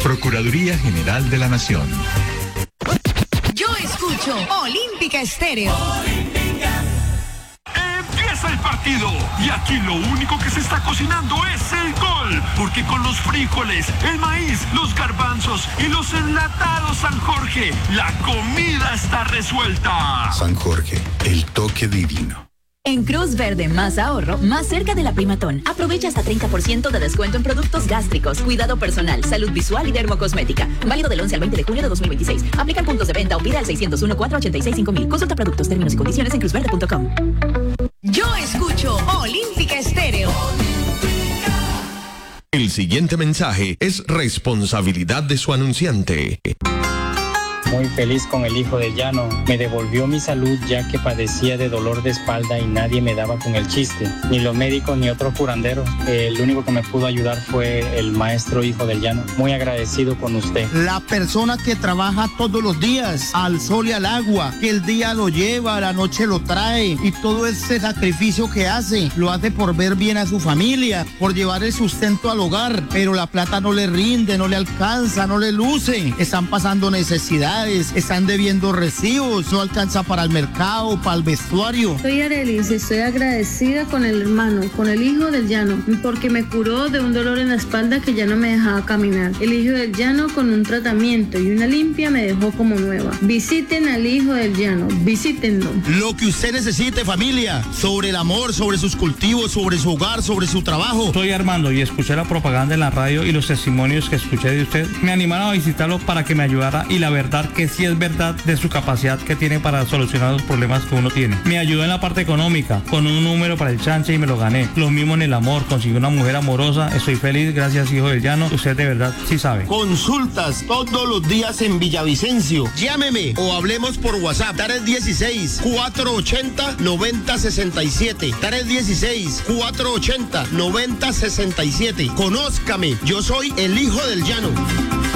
Procuraduría General de la Nación. Yo escucho Olímpica Estéreo. Empieza el partido y aquí lo único que se está cocinando es el gol, porque con los frijoles, el maíz, los garbanzos y los enlatados San Jorge, la comida está resuelta. San Jorge, el toque divino. En Cruz Verde, más ahorro, más cerca de la Primatón. Aprovecha hasta 30% de descuento en productos gástricos, cuidado personal, salud visual y dermocosmética. Válido del 11 al 20 de junio de 2026. Aplican puntos de venta o pida al 601-486-5000. Consulta productos, términos y condiciones en cruzverde.com. Yo escucho Olímpica Estéreo. El siguiente mensaje es responsabilidad de su anunciante. Muy feliz con el hijo del llano. Me devolvió mi salud ya que padecía de dolor de espalda y nadie me daba con el chiste. Ni los médicos ni otro curandero. El único que me pudo ayudar fue el maestro hijo del llano. Muy agradecido con usted. La persona que trabaja todos los días, al sol y al agua, que el día lo lleva, a la noche lo trae, y todo ese sacrificio que hace, lo hace por ver bien a su familia, por llevar el sustento al hogar, pero la plata no le rinde, no le alcanza, no le luce. Están pasando necesidades, están debiendo recibos, no alcanza para el mercado, para el vestuario. Soy Arelis y estoy agradecida con el hermano, con el hijo del llano, porque me curó de un dolor en la espalda que ya no me dejaba caminar. El hijo del llano con un tratamiento y una limpia me dejó como nueva. Visiten al hijo del llano, visítenlo. Lo que usted necesite, familia, sobre el amor, sobre sus cultivos, sobre su hogar, sobre su trabajo. Soy Armando y escuché la propaganda en la radio y los testimonios que escuché de usted me animaron a visitarlo para que me ayudara, y la verdad que sí es verdad de su capacidad que tiene para solucionar los problemas que uno tiene. Me ayudó en la parte económica, con un número para el chanche y me lo gané. Lo mismo en el amor, conseguí una mujer amorosa, estoy feliz, gracias hijo del llano, usted de verdad sí sabe. Consultas todos los días en Villavicencio. Llámeme o hablemos por WhatsApp. Tares 16-480-9067. Tares 16-480-9067. Conózcame, yo soy el hijo del llano.